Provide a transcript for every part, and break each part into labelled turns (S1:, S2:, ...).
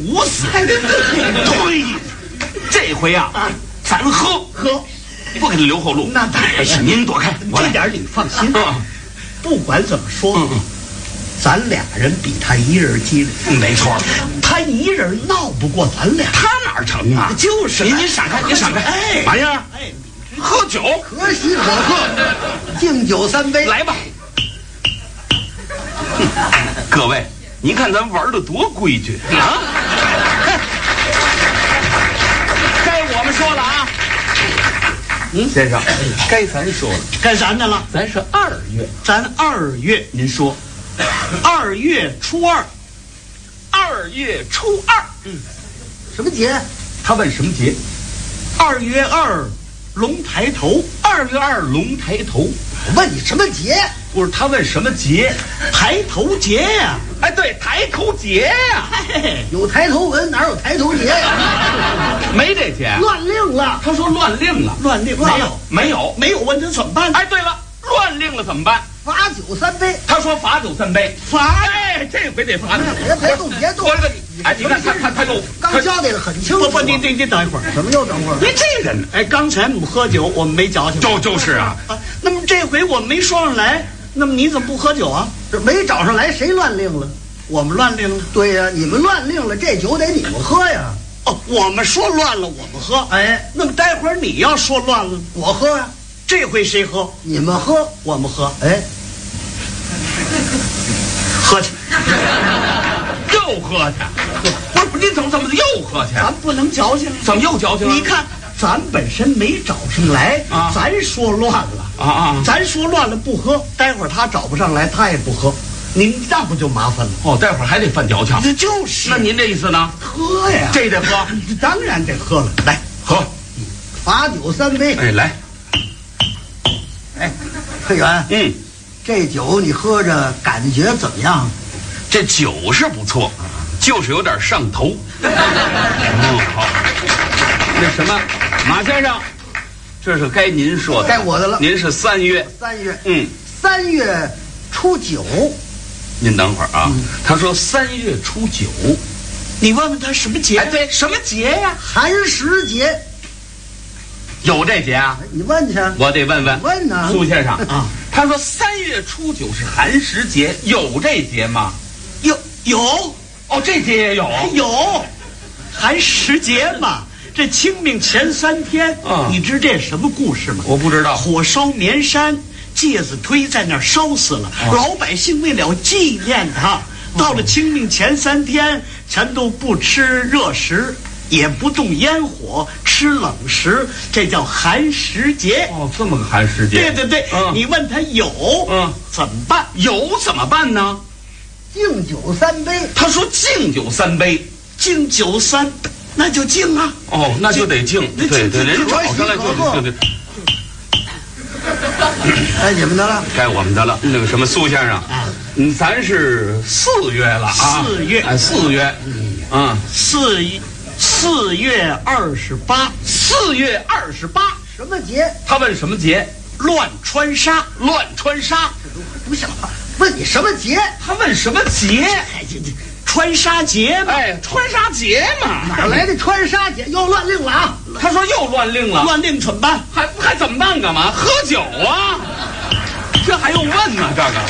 S1: 捂死。
S2: 对，这回啊，咱喝，不给他留后路。
S1: 那当然是，
S2: 您躲开，
S1: 这点你放心。不管怎么说，咱俩人比他一人机灵。
S2: 没错，
S1: 他一人闹不过咱俩，
S2: 他哪成啊？
S1: 就是
S2: 您闪开，您闪开。
S1: 哎，
S2: 玩意儿，喝酒，
S1: 可喜可贺，敬酒3杯，
S2: 来吧。各位，您看咱玩的多规矩啊！该我们说了啊。先生，该咱说了，
S1: 该咱的了。
S2: 咱是2月，
S1: 咱2月，
S2: 您说
S1: 2月初2，2
S2: 月初2，
S1: 什么节？
S2: 他问什么节
S1: ？2月2，龙抬头。
S2: 2月2，龙抬头。
S1: 我问你什么节？
S2: 不是，他问什么节？
S1: 抬头节呀！
S2: 哎，对，抬头节呀！
S1: 有抬头纹，哪有抬头节呀？
S2: 没这节，
S1: 乱令了。
S2: 他说乱令了，
S1: 乱令
S2: 没有，
S1: 问他怎么办？
S2: 哎，对了，乱令了怎么办？
S1: 罚酒3杯。
S2: 他说罚酒3杯，哎，这回得罚。
S1: 别动！
S2: 我这个，哎，你看他又
S1: 刚交代的很清楚。不，你等一会儿。什么又等会儿？
S2: 你这人，
S1: 哎，刚才我们喝酒，我们没矫情。
S2: 就是啊。
S1: 那么这回我们没说上来，那么你怎么不喝酒啊？这没找上来，谁乱令了？我们乱令了。对呀，你们乱令了，这酒得你们喝呀。哦，我们说乱了，我们喝。哎，那么待会儿你要说乱了，我喝呀。这回谁喝？你们喝，我们喝。哎，喝去。
S2: 又喝去？不是，您怎么又喝去？
S1: 咱不能矫情。
S2: 怎么又矫情了？
S1: 你看，咱本身没找上来啊，咱说乱了啊，咱说乱了不喝，待会儿他找不上来，他也不喝。您那不就麻烦了？
S2: 哦，待会儿还得犯矫情。
S1: 这就是。
S2: 那您这意思呢？
S1: 喝呀，
S2: 这得喝，
S1: 当然得喝了。来，
S2: 喝，
S1: 罚酒3杯。
S2: 哎，来，
S1: 哎，佩元，这酒你喝着感觉怎么样？
S2: 这酒是不错，就是有点上头。好。那什么，马先生，这是该您说的，
S1: 该我的了。
S2: 您是3月
S1: ，3月，3月初9。
S2: 您等会儿啊，他说3月初9，
S1: 你问问他什么节？
S2: 哎，对，什么节呀？
S1: 寒食节。
S2: 有这节啊？
S1: 你问去。
S2: 我得问问。
S1: 问呢，
S2: 苏先生啊，他说3月初9是寒食节，有这节吗？
S1: 有。
S2: 哦，这节也有。
S1: 寒食节嘛。这清明前3天，你知这什么故事吗？
S2: 我不知道。
S1: 火烧绵山，介子推在那儿烧死了，老百姓为了纪念他，到了清明前3天，全都不吃热食，也不动烟火，吃冷食，这叫寒食节。
S2: 哦，这么个寒食节。
S1: 对，你问他有，怎么办？
S2: 有怎么办呢？
S1: 敬酒3杯。
S2: 他说敬酒3杯，
S1: 敬酒3。那就敬啊！
S2: 哦，那就得敬。对，人找上来就对。
S1: 哎，你们的了，
S2: 该我们的了。那个什么，苏先生，咱是4月了啊。
S1: 4月，
S2: 哎，4月
S1: ，4月28。
S2: 4月28，
S1: 什么节？
S2: 他问什么节？
S1: 乱穿纱。
S2: 乱穿纱，
S1: 这都不像话。问你什么节？
S2: 他问什么节？
S1: 哎，这穿纱节嘛。
S2: 哎，穿纱节嘛。
S1: 哪来的穿纱节？又乱令了啊！
S2: 他说又乱令了。
S1: 乱令怎么办？
S2: 还怎么办？干嘛？喝酒啊！这还用问呢？这个。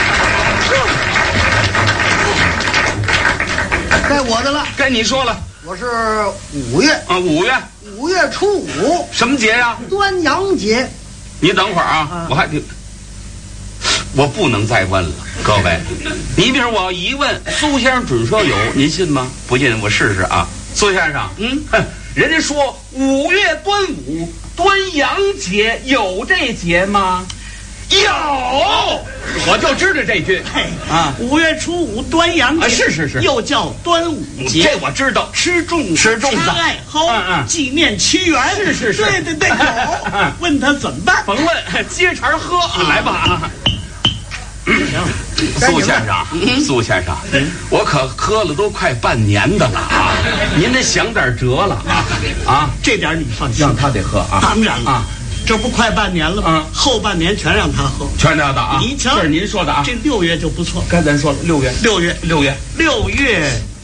S1: 该我的了。
S2: 该你说了。
S1: 我是5月
S2: 啊，5月。
S1: 5月初5。
S2: 什么节呀？
S1: 端阳节。
S2: 你等会儿啊，我不能再问了，各位。你比如我要一问，苏先生准说有，您信吗？不信我试试啊。苏先生，人家说5月端午，端阳节，有这节吗？有，我就知道这句啊。
S1: 5月初5端阳节，
S2: 是，
S1: 又叫端午节，
S2: 这我知道。吃粽子，
S1: 爱蒿，纪念屈原。
S2: 是，
S1: 对，有。问他怎么办？
S2: 甭问，接茬喝，来吧啊。苏先生，我可喝了都快半年的了啊！您得想点辙了啊！
S1: 这点你放心，
S2: 让他得喝啊！
S1: 当然了啊，这不快半年了吗？后半年全让他喝，
S2: 全让他啊！
S1: 你瞧，
S2: 这是您说的啊！
S1: 这6月就不错。
S2: 刚咱说了6月，
S1: 6月